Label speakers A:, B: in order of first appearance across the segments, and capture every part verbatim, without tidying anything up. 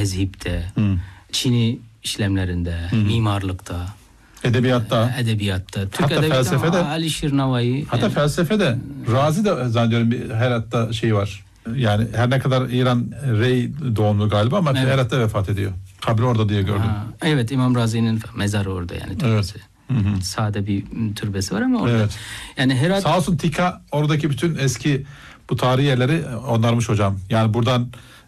A: tezhipte,
B: Hı.
A: Çini işlemlerinde, Hı. mimarlıkta,
B: edebiyatta,
A: edebiyatta, Türk
B: hatta
A: edebiyatta
B: felsefede,
A: Ali Şirnavai,
B: hatta
A: yani,
B: felsefede Razi de zannediyorum bir Herat'ta şey var. Yani her ne kadar İran Rey doğumlu galiba ama evet. Herat'ta vefat ediyor. Kabri orada diye gördüm. Ha,
A: evet, İmam Razi'nin mezarı orada, yani türbesi. Evet. Hı hı. Sade bir türbesi var ama orada. Evet. Yani Herat...
B: Sağ olsun TİKA oradaki bütün eski bu tarihi yerleri onarmış hocam. Yani buradan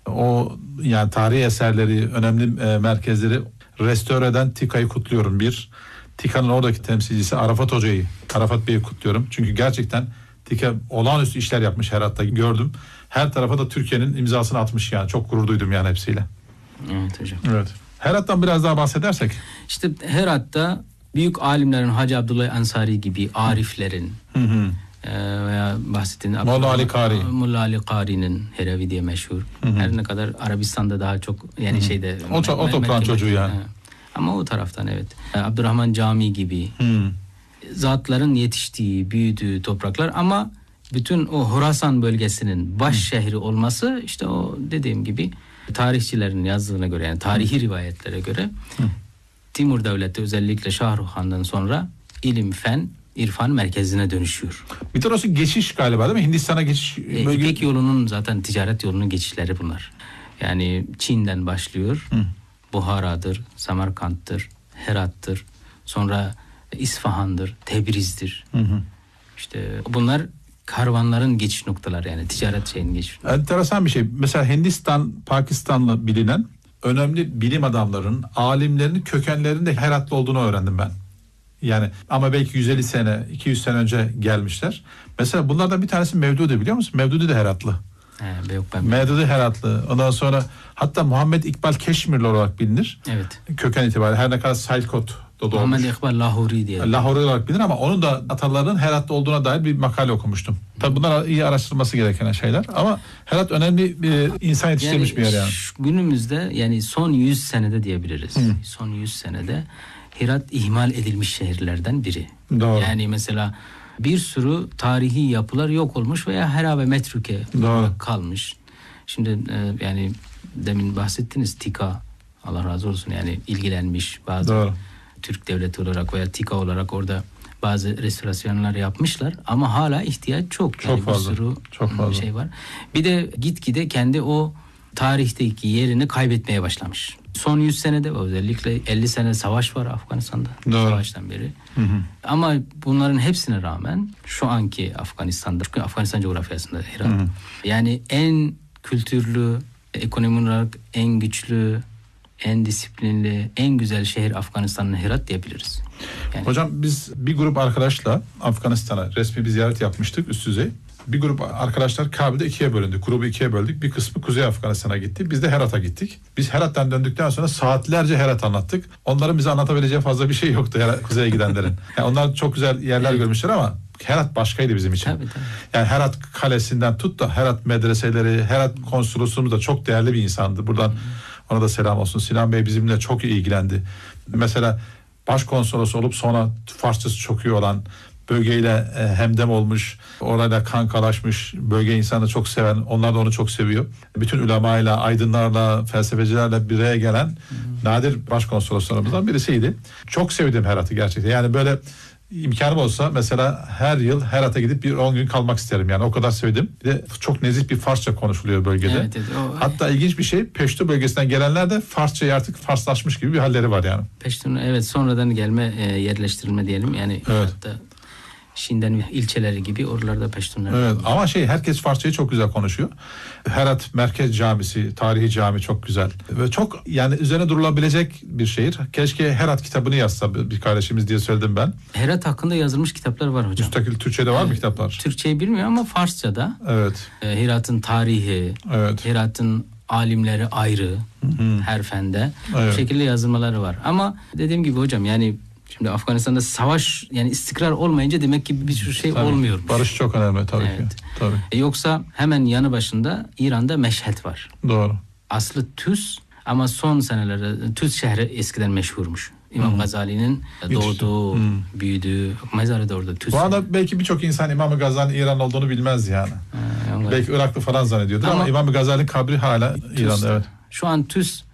B: o yani tarihi eserleri, önemli e, merkezleri restore eden TİKA'yı kutluyorum bir. TİKA'nın oradaki temsilcisi Arafat Hoca'yı, Arafat Bey'i kutluyorum. Çünkü gerçekten TİKA olağanüstü işler yapmış Herat'ta, gördüm. Her tarafa da Türkiye'nin imzasını atmış yani. Çok gurur duydum yani hepsiyle.
A: Evet hocam.
B: Evet. Herat'tan biraz daha bahsedersek.
A: İşte Herat'ta büyük alimlerin, Hacı Abdullah Ensari gibi ariflerin hı hı. E, veya bahsettiğin
B: Molla Ali Kari.
A: Molla Ali Kari'nin Heravi diye meşhur. Hı hı. Her ne kadar Arabistan'da daha çok yani hı hı. şeyde
B: o, me- o toprağın çocuğu yani.
A: yani. Ama o taraftan evet. Abdurrahman Cami gibi hı. zatların yetiştiği, büyüdüğü topraklar ama bütün o Horasan bölgesinin baş hı. şehri olması işte o dediğim gibi tarihçilerin yazdığına göre yani tarihi hı. rivayetlere göre hı. Timur Devleti özellikle Şahruhan'dan sonra ilim, fen, irfan merkezine dönüşüyor.
B: Bir tarafı geçiş galiba değil mi? Hindistan'a geçiş.
A: E, İpek yolunun zaten ticaret yolunun geçişleri bunlar. Yani Çin'den başlıyor. Hı. Buhara'dır, Samarkand'dır, Herat'tır. Sonra İsfahan'dır, Tebriz'dir. Hı hı. İşte bunlar karvanların geçiş noktaları yani ticaret şeyinin geçiş.
B: Enteresan bir şey. Mesela Hindistan, Pakistan'la bilinen önemli bilim adamlarının, alimlerinin kökenlerinde Heratlı olduğunu öğrendim ben. Yani ama belki yüz elli sene, iki yüz sene önce gelmişler. Mesela bunlardan bir tanesi Mevdudi, biliyor musun? Mevdudi de Heratlı.
A: He, yok ben
B: Mevdudi Heratlı. Ondan sonra hatta Muhammed İkbal Keşmirli olarak bilinir.
A: Evet.
B: Köken itibariyle her ne kadar Sailkot da doğmuş.
A: Muhammed İkbal Lahori diye.
B: Lahori olarak bilinir ama onun da atalarının Herat'ta olduğuna dair bir makale okumuştum. Tabii bunlar iyi araştırılması gereken şeyler ama Herat önemli bir insan yetiştirmiş yani, bir yer yani.
A: Günümüzde yani son yüz senede diyebiliriz. Hı. Son yüz senede Herat ihmal edilmiş şehirlerden biri.
B: Doğru.
A: Yani mesela bir sürü tarihi yapılar yok olmuş veya harabe metruke kalmış. Şimdi e, yani demin bahsettiniz TİKA, Allah razı olsun yani ilgilenmiş bazı Doğru. Türk devleti olarak veya TİKA olarak orada bazı restorasyonlar yapmışlar ama hala ihtiyaç çok.
B: Çok
A: yani
B: fazla.
A: Bir sürü
B: çok fazla.
A: şey var. Bir de gitgide kendi o tarihteki yerini kaybetmeye başlamış. Son yüz senede özellikle elli sene savaş var Afganistan'da.
B: Doğru.
A: Savaştan beri. Hı hı. Ama bunların hepsine rağmen şu anki Afganistan'da, Afganistan coğrafyasında Herat. Hı hı. Yani en kültürlü, ekonomi olarak en güçlü, en disiplinli, en güzel şehir Afganistan'ın Herat diyebiliriz. Yani...
B: Hocam biz bir grup arkadaşla Afganistan'a resmi bir ziyaret yapmıştık üst düzey. Bir grup arkadaşlar Kabil'de ikiye bölündü. Grubu ikiye böldük. Bir kısmı Kuzey Afganistan'a gitti. Biz de Herat'a gittik. Biz Herat'tan döndükten sonra saatlerce Herat anlattık. Onların bize anlatabileceği fazla bir şey yoktu Herat, Kuzey'e gidenlerin. Yani onlar çok güzel yerler evet. görmüşler ama Herat başkaydı bizim için.
A: Tabii, tabii.
B: Yani Herat Kalesi'nden tut da Herat medreseleri, Herat konsolosluğumuz da çok değerli bir insandı. Buradan hmm. ona da selam olsun. Sinan Bey bizimle çok iyi ilgilendi. Mesela başkonsolos olup sonra Farsçası çok iyi olan, bölgeyle e, hemdem olmuş, orayla kankalaşmış, bölge insanı çok seven, onlar da onu çok seviyor. Bütün ulemayla, aydınlarla, felsefecilerle bir araya gelen hmm. nadir başkonsoloslarımızdan birisiydi. Çok sevdim Herat'ı gerçekten. Yani böyle imkanım olsa mesela her yıl Herat'a gidip bir on gün kalmak isterim. Yani o kadar sevdim. Bir de çok nezih bir Farsça konuşuluyor bölgede.
A: Evet, evet, o...
B: Hatta ilginç bir şey, Peşto bölgesinden gelenler de Farsçayı artık Farslaşmış gibi bir halleri var yani.
A: Peşto'nun evet sonradan gelme, e, yerleştirilme diyelim. Yani
B: evet.
A: hatta Şin'den ilçeleri gibi oralarda Peştunlar.
B: Evet ama şey herkes Farsçayı çok güzel konuşuyor. Herat Merkez Camisi, tarihi cami çok güzel. Ve çok yani üzerine durulabilecek bir şehir. Keşke Herat kitabını yazsa bir kardeşimiz diye söyledim ben.
A: Herat hakkında yazılmış kitaplar var hocam.
B: Müstakil Türkçe'de var
A: evet,
B: mı kitaplar?
A: Türkçeyi bilmiyorum ama Farsça'da.
B: Evet.
A: E, Herat'ın tarihi,
B: evet.
A: Herat'ın alimleri ayrı Hı-hı. her fende. Evet. Bu şekilde yazılmaları var. Ama dediğim gibi hocam yani şimdi Afganistan'da savaş yani istikrar olmayınca demek ki bir sürü şey
B: tabii,
A: olmuyor.
B: Barış çok önemli tabii evet. ki. Tabii.
A: E yoksa hemen yanı başında İran'da Meşhed var.
B: Doğru.
A: Aslı Tüz ama son senelerde Tüz şehri eskiden meşhurmuş. İmam hmm. Gazali'nin doğduğu, hmm. büyüdüğü mezarı da orada Tüz.
B: Bu arada belki birçok insan İmam Gazali'nin İran olduğunu bilmez yani. Ha, belki Iraklı falan zannediyordur ama, ama İmam Gazali'nin kabri hala İran'da evet.
A: Şu an Tüz